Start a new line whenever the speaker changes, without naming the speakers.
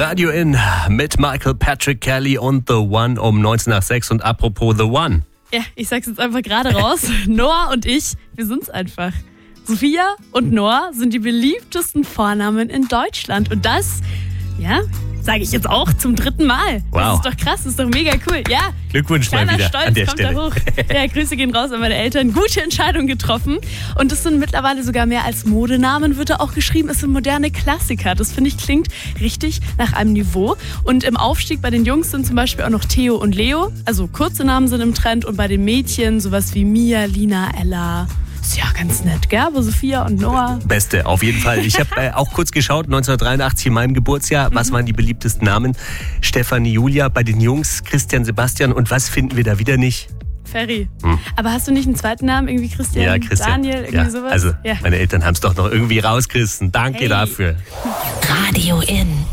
Radio In mit Michael Patrick Kelly und The One um 19 nach 6. Und apropos The One.
Ja, ich sag's jetzt einfach gerade raus. Noah und ich, wir sind's einfach. Sophia und Noah sind die beliebtesten Vornamen in Deutschland. Und das, ja, sage ich jetzt auch zum 3. Mal.
Wow.
Das ist doch krass, das ist doch mega cool. Ja,
Glückwunsch mal
kleiner
wieder
Stolz
an der
kommt
Stelle.
da hoch. Ja, Grüße gehen raus an meine Eltern. Gute Entscheidung getroffen. Und es sind mittlerweile sogar mehr als Modenamen, wird da auch geschrieben. Es sind moderne Klassiker. Das finde ich klingt richtig nach einem Niveau. Und im Aufstieg bei den Jungs sind zum Beispiel auch noch Theo und Leo. Also kurze Namen sind im Trend. Und bei den Mädchen sowas wie Mia, Lina, Ella. Ist ja ganz nett, gell? Aber Sophia und Noah.
Beste, auf jeden Fall. Ich habe auch kurz geschaut, 1983 in meinem Geburtsjahr. Was waren die beliebtesten Namen? Stefanie, Julia, bei den Jungs Christian, Sebastian. Und was finden wir da wieder nicht?
Ferry. Aber hast du nicht einen zweiten Namen? Irgendwie Christian,
Ja, Christian.
Daniel, irgendwie
ja,
sowas?
Also
Ja.
meine Eltern haben es doch noch irgendwie rausgerissen. Danke dafür.
Radio In.